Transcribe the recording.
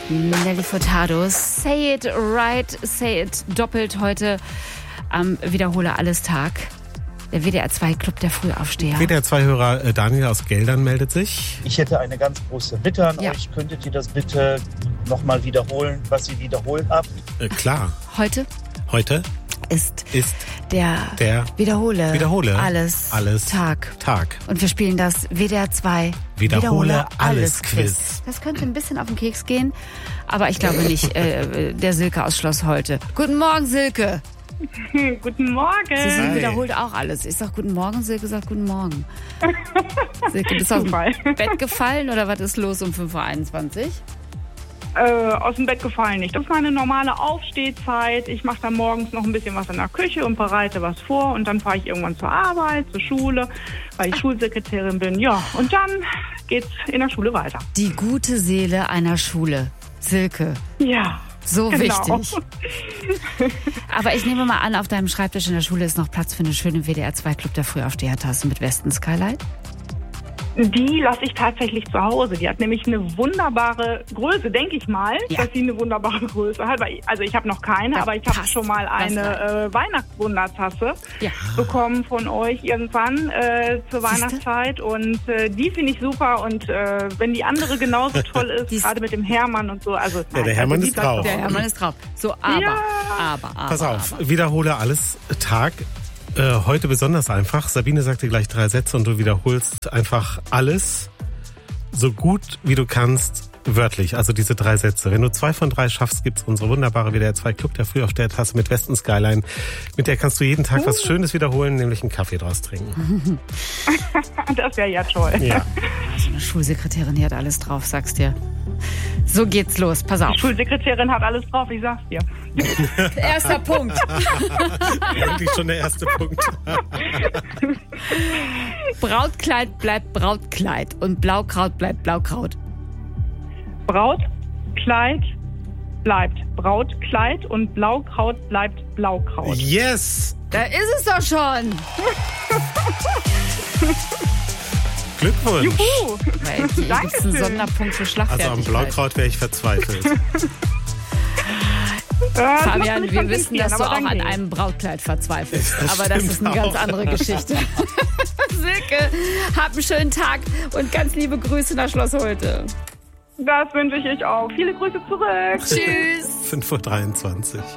Nelly Furtado. Say it right, say it doppelt heute am Wiederhole alles Tag. Der WDR 2 Club der Frühaufsteher. WDR 2-Hörer Daniel aus Geldern meldet sich. Ich hätte eine ganz große Bitte an euch. Könntet ihr das bitte nochmal wiederholen, was ihr wiederholt habt? Klar. Heute ist der Wiederhole alles Tag. Und wir spielen das WDR 2 Wiederhole alles Quiz. Das könnte ein bisschen auf den Keks gehen, aber ich glaube nicht. Der Silke aus Schloss Holte. Guten Morgen, Silke. Guten Morgen. Sie wiederholt auch alles. Ich sag guten Morgen, Silke sagt guten Morgen. Silke, bist du aus dem Bett gefallen oder was ist los um 5.21 Uhr? Aus dem Bett gefallen nicht. Das ist meine normale Aufstehzeit. Ich mache dann morgens noch ein bisschen was in der Küche und bereite was vor. Und dann fahre ich irgendwann zur Arbeit, zur Schule, weil ich Schulsekretärin bin. Ja, und dann geht's in der Schule weiter. Die gute Seele einer Schule. Silke. Ja. So genau. Wichtig. Aber ich nehme mal an, auf deinem Schreibtisch in der Schule ist noch Platz für eine schöne WDR 2 Club der Frühaufsteher-Tasse mit Westen Skylight. Die lasse ich tatsächlich zu Hause. Die hat nämlich eine wunderbare Größe, denke ich mal, dass sie eine wunderbare Größe hat. Also ich habe noch keine, aber ich habe schon mal eine Weihnachtswundertasse bekommen von euch irgendwann zur Weihnachtszeit. Und die finde ich super. Und wenn die andere genauso toll ist, gerade mit dem Hermann und so. Also, der Hermann ist drauf. Der Hermann ist drauf. So, aber. Pass auf, wiederhole alles Tag. Heute besonders einfach. Sabine sagt dir gleich 3 Sätze und du wiederholst einfach alles so gut wie du kannst, wörtlich. Also diese 3 Sätze. Wenn du 2 von 3 schaffst, gibt's unsere wunderbare WDR 2 Club der Frühaufsteher-Tasse mit Westen Skyline. Mit der kannst du jeden Tag was Schönes wiederholen, nämlich einen Kaffee draus trinken. Das wäre ja toll. Ja. So eine Schulsekretärin, die hat alles drauf, sagst dir. So geht's los, pass auf. Die Schulsekretärin hat alles drauf, ich sag's dir. Erster Punkt. Eigentlich schon der erste Punkt. Brautkleid bleibt Brautkleid und Blaukraut bleibt Blaukraut. Brautkleid bleibt Brautkleid und Blaukraut bleibt Blaukraut. Yes! Da ist es doch schon. Glückwunsch. Juhu. Hier gibt es einen Sonderpunkt für Schlagfertigkeit. Also am Blaukraut wäre ich verzweifelt. Fabian, wir wissen, dass du auch an einem Brautkleid verzweifelst. Aber das ist eine ganz andere Geschichte. Silke, hab einen schönen Tag und ganz liebe Grüße nach Schloss Holte. Das wünsche ich euch auch. Viele Grüße zurück. Tschüss. 5.23 Uhr.